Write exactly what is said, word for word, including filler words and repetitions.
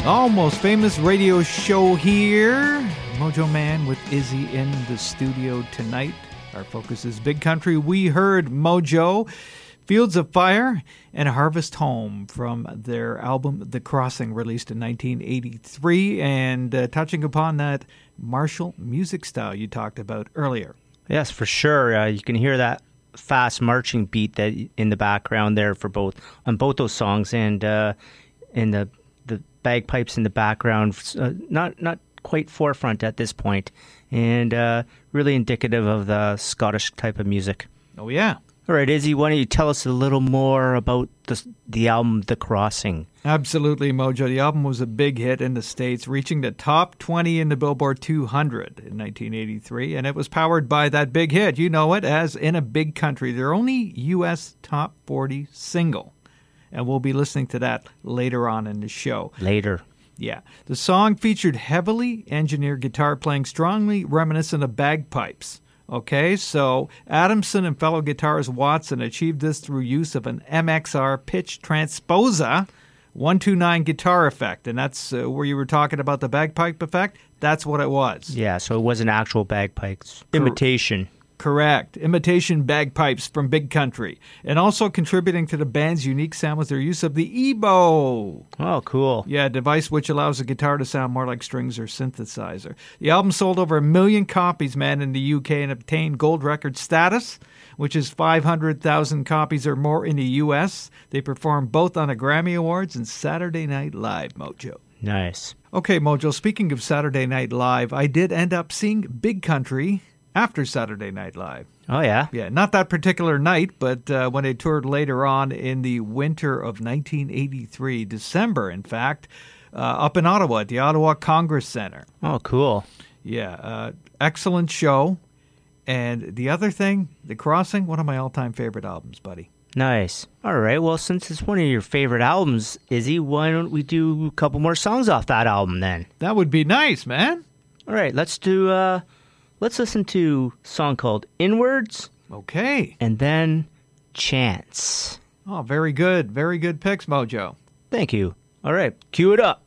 Almost Famous radio show here. Mojo Man with Izzy in the studio tonight. Our focus is Big Country. We heard Mojo, Fields of Fire, and Harvest Home from their album The Crossing, released in nineteen eighty-three, and uh, touching upon that martial music style you talked about earlier. Yes, for sure. Uh, you can hear that fast marching beat that in the background there for both on both those songs, and uh, in the the bagpipes in the background, uh, not not quite forefront at this point, and uh, really indicative of the Scottish type of music. Oh yeah. All right, Izzy, why don't you tell us a little more about the the album The Crossing? Absolutely, Mojo. The album was a big hit in the States, reaching the top twenty in the Billboard two hundred in nineteen eighty-three, and it was powered by that big hit. You know it as In a Big Country, their only U S top forty single. And we'll be listening to that later on in the show. Later. Yeah. The song featured heavily engineered guitar playing strongly reminiscent of bagpipes. Okay, so Adamson and fellow guitarist Watson achieved this through use of an M X R pitch transposer one twenty-nine guitar effect. And that's uh, where you were talking about the bagpipe effect. That's what it was. Yeah, so it wasn't actual bagpipes. Imitation. Correct. Imitation bagpipes from Big Country. And also contributing to the band's unique sound was their use of the E B O. Oh, cool. Yeah, a device which allows the guitar to sound more like strings or synthesizer. The album sold over a million copies, man, in the U K and obtained gold record status, which is five hundred thousand copies or more in the U S. They performed both on the Grammy Awards and Saturday Night Live, Mojo. Nice. Okay, Mojo, speaking of Saturday Night Live, I did end up seeing Big Country after Saturday Night Live. Oh, yeah? Yeah, not that particular night, but uh, when they toured later on in the winter of nineteen eighty-three, December, in fact, uh, up in Ottawa at the Ottawa Congress Center. Oh, cool. Yeah, uh, excellent show. And the other thing, The Crossing, one of my all-time favorite albums, buddy. Nice. All right, well, since it's one of your favorite albums, Izzy, why don't we do a couple more songs off that album then? That would be nice, man. All right, let's do... Uh, Let's listen to a song called Inwards. Okay. And then Chance. Oh, very good. Very good picks, Mojo. Thank you. All right, cue it up.